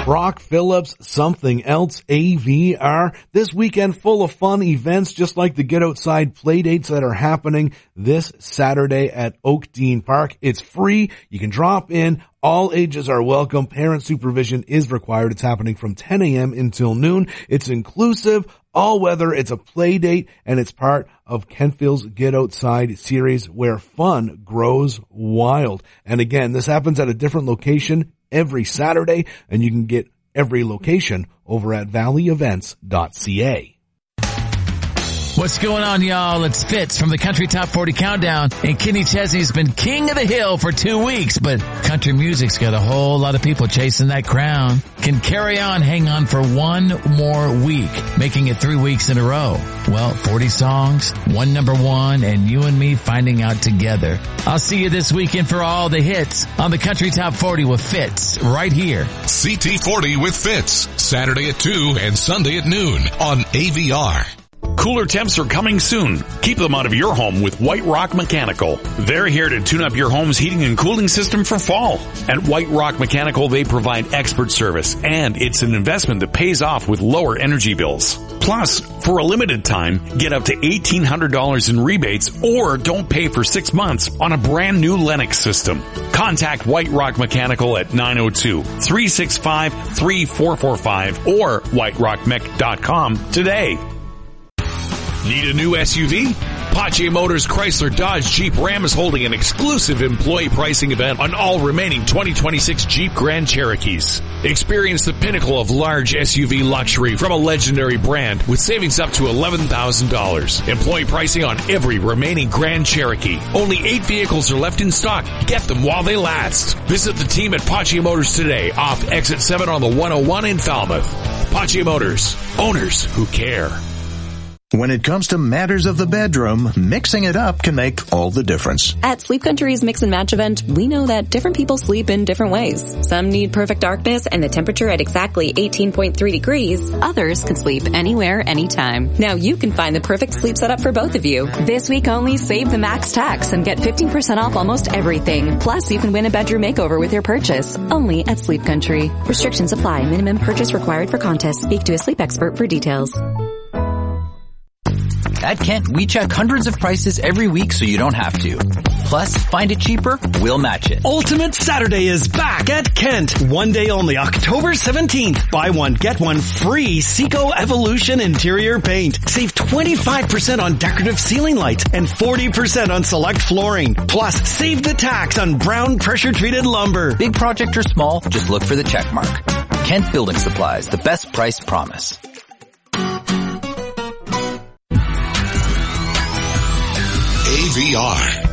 Brock Phillips, Something Else, AVR. This weekend full of fun events, just like the Get Outside play dates that are happening this Saturday at Oakdean Park. It's free. You can drop in. All ages are welcome. Parent supervision is required. It's happening from 10 a.m. until noon. It's inclusive, all weather. It's a play date, and it's part of Kentville's Get Outside series where fun grows wild. And again, this happens at a different location every Saturday, and you can get every location over at valleyevents.ca. What's going on, y'all? It's Fitz from the Country Top 40 Countdown, and Kenny Chesney's been king of the hill for 2 weeks, but country music's got a whole lot of people chasing that crown. Can Carry On hang on for one more week, making it 3 weeks in a row? Well, 40 songs, one number one, and you and me finding out together. I'll see you this weekend for all the hits on the Country Top 40 with Fitz, right here. CT40 with Fitz, Saturday at 2 and Sunday at noon on AVR. Cooler temps are coming soon. Keep them out of your home with White Rock Mechanical. They're here to tune up your home's heating and cooling system for fall. At White Rock Mechanical, they provide expert service, and it's an investment that pays off with lower energy bills. Plus, for a limited time, get up to $1,800 in rebates or don't pay for 6 months on a brand new Lennox system. Contact White Rock Mechanical at 902-365-3445 or whiterockmech.com today. Need a new SUV? Pache Motors Chrysler Dodge Jeep Ram is holding an exclusive employee pricing event on all remaining 2026 Jeep Grand Cherokees. Experience the pinnacle of large SUV luxury from a legendary brand with savings up to $11,000. Employee pricing on every remaining Grand Cherokee. Only 8 vehicles are left in stock. Get them while they last. Visit the team at Pache Motors today off Exit 7 on the 101 in Falmouth. Pache Motors. Owners who care. When it comes to matters of the bedroom, mixing it up can make all the difference. At Sleep Country's Mix and Match event, we know that different people sleep in different ways. Some need perfect darkness and the temperature at exactly 18.3 degrees. Others can sleep anywhere, anytime. Now you can find the perfect sleep setup for both of you. This week only, save the max tax and get 15% off almost everything. Plus, you can win a bedroom makeover with your purchase. Only at Sleep Country. Restrictions apply. Minimum purchase required for contest. Speak to a sleep expert for details. At Kent, we check hundreds of prices every week so you don't have to. Plus, find it cheaper, we'll match it. Ultimate Saturday is back at Kent. One day only, October 17th. Buy one, get one free Seco Evolution interior paint. Save 25% on decorative ceiling lights and 40% on select flooring. Plus, save the tax on brown pressure-treated lumber. Big project or small, just look for the check mark. Kent Building Supplies, the best price promise. AVR.